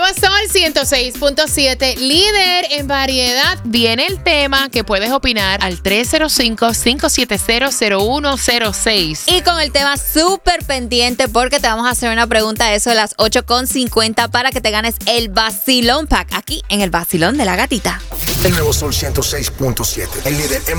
Nuevo Sol 106.7, líder en variedad. Viene el tema que puedes opinar al 305-570-0106. Y con el tema súper pendiente porque te vamos a hacer una pregunta a eso de las 8:50 para que te ganes el Vacilón Pack aquí en el Vacilón de la Gatita. El Nuevo Sol 106.7, el líder en